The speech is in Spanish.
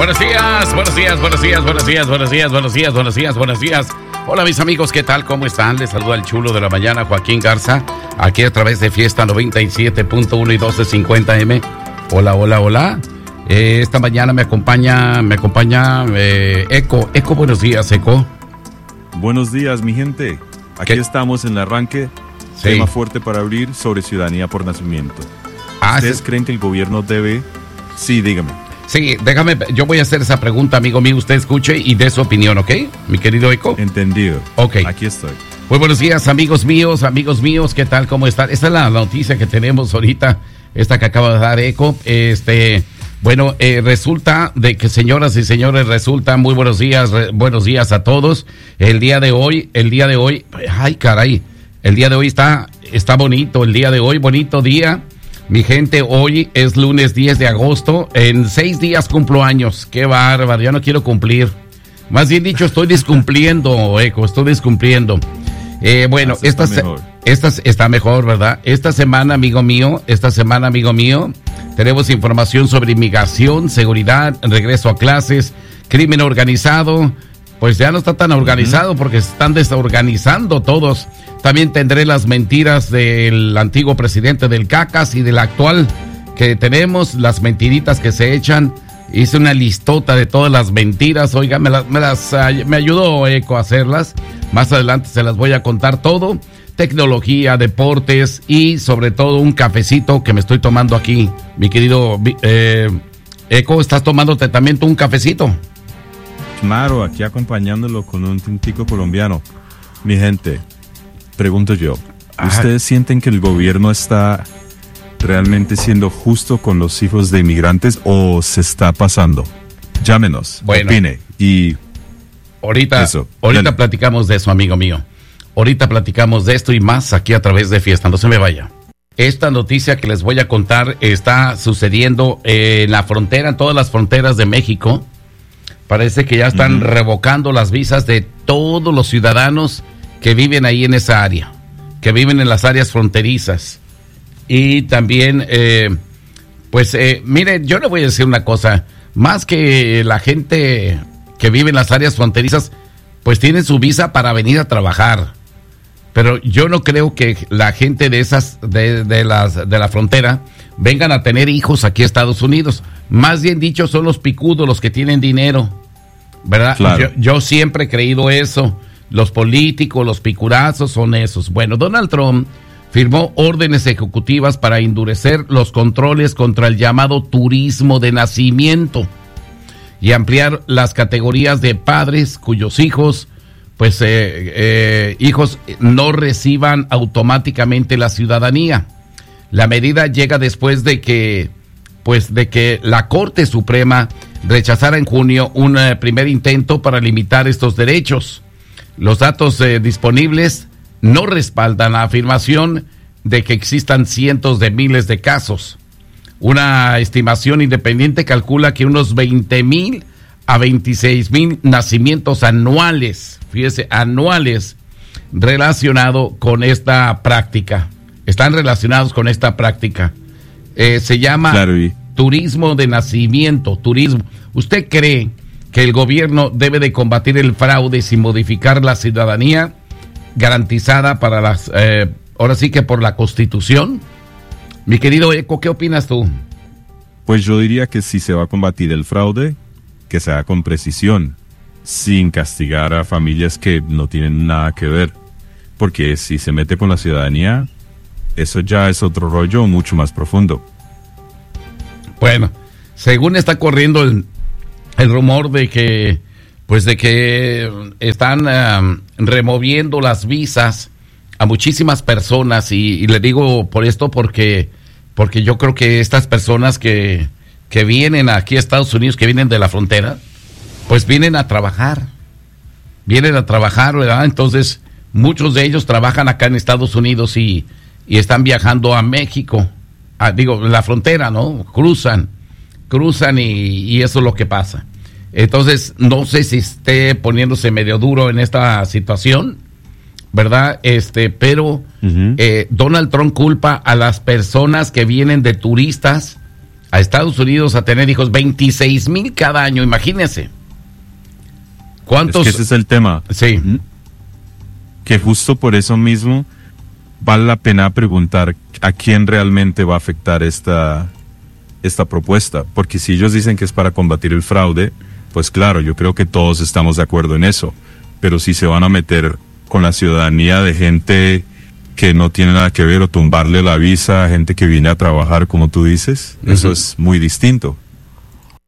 buenos días, buenos días, buenos días, buenos días, buenos días, buenos días, buenos días, buenos días. Hola mis amigos, ¿qué tal? ¿Cómo están? Les saluda el chulo de la mañana, Joaquín Garza, aquí a través de Fiesta 97.1 y 1250M. Hola, hola, hola. Esta mañana me acompaña Eco. Eco, buenos días, Eco. Buenos días, mi gente. Aquí estamos en el arranque. Sí. Tema fuerte para abrir sobre ciudadanía por nacimiento. ¿Ustedes creen que el gobierno debe...? Sí, dígame. Sí, déjame, yo voy a hacer esa pregunta, amigo mío. Usted escuche y dé su opinión, ¿ok? Mi querido Eco. Entendido. Ok. Aquí estoy. Muy buenos días, amigos míos, ¿qué tal? ¿Cómo están? Esta es la noticia que tenemos ahorita, esta que acaba de dar Eco. Bueno, resulta de que, señoras y señores, muy buenos días a todos. El día de hoy, ay caray, el día de hoy está bonito, el día de hoy, bonito día. Mi gente, hoy es lunes 10 de agosto, en 6 días cumplo años, qué bárbaro, ya no quiero cumplir. Más bien dicho, estoy descumpliendo, Eco, bueno, esta está mejor, ¿verdad? Esta semana, amigo mío, tenemos información sobre inmigración, seguridad, regreso a clases, crimen organizado. Pues ya no está tan organizado porque se están desorganizando todos. También tendré las mentiras del antiguo presidente del CACAS y del actual que tenemos, las mentiritas que se echan. Hice una listota de todas las mentiras. Oiga, me ayudó Eco a hacerlas. Más adelante se las voy a contar todo. Tecnología, deportes y sobre todo un cafecito que me estoy tomando aquí. Mi querido Eco, ¿estás tomándote también tú un cafecito? Claro, aquí acompañándolo con un tintico colombiano. Mi gente, pregunto yo, ¿ustedes sienten que el gobierno está realmente siendo justo con los hijos de inmigrantes o se está pasando? Llámenos, opine y... Ahorita platicamos de eso, amigo mío. Ahorita platicamos de esto y más aquí a través de Fiesta. No se me vaya. Esta noticia que les voy a contar está sucediendo en la frontera, en todas las fronteras de México. Parece que ya están revocando las visas de todos los ciudadanos que viven ahí en esa área, que viven en las áreas fronterizas. Y también, mire, yo le voy a decir una cosa, más que la gente que vive en las áreas fronterizas, pues tienen su visa para venir a trabajar. Pero yo no creo que la gente de esas, de la frontera, vengan a tener hijos aquí a Estados Unidos. Más bien dicho, son los picudos los que tienen dinero, ¿verdad? Claro. Yo siempre he creído eso. Los políticos, los picurazos son esos. Bueno, Donald Trump firmó órdenes ejecutivas para endurecer los controles contra el llamado turismo de nacimiento y ampliar las categorías de padres cuyos hijos no reciban automáticamente la ciudadanía. La medida llega después de que la Corte Suprema rechazara en junio un primer intento para limitar estos derechos. Los datos disponibles no respaldan la afirmación de que existan cientos de miles de casos. Una estimación independiente calcula que unos 20,000 a 26,000 nacimientos anuales, fíjese, anuales, relacionado con esta práctica. Están relacionados con esta práctica. Se llama turismo de nacimiento, turismo. ¿Usted cree que el gobierno debe de combatir el fraude sin modificar la ciudadanía garantizada para las, ahora sí que por la Constitución? Mi querido Eco, ¿qué opinas tú? Pues yo diría que si se va a combatir el fraude, que se haga con precisión, sin castigar a familias que no tienen nada que ver. Porque si se mete con la ciudadanía, eso ya es otro rollo mucho más profundo. Bueno, según está corriendo el rumor de que están removiendo las visas a muchísimas personas y le digo por esto porque yo creo que estas personas que vienen aquí a Estados Unidos, que vienen de la frontera, pues vienen a trabajar, ¿verdad? Entonces muchos de ellos trabajan acá en Estados Unidos y están viajando a México, la frontera, ¿no? Cruzan y eso es lo que pasa. Entonces, no sé si esté poniéndose medio duro en esta situación, ¿verdad? Pero Donald Trump culpa a las personas que vienen de turistas a Estados Unidos a tener hijos, 26,000 cada año, imagínense. ¿Cuántos? Es que ese es el tema. Sí. Que justo por eso mismo vale la pena preguntar a quién realmente va a afectar esta propuesta. Porque si ellos dicen que es para combatir el fraude, pues claro, yo creo que todos estamos de acuerdo en eso. Pero si se van a meter con la ciudadanía de gente que no tiene nada que ver o tumbarle la visa a gente que viene a trabajar, como tú dices, eso es muy distinto.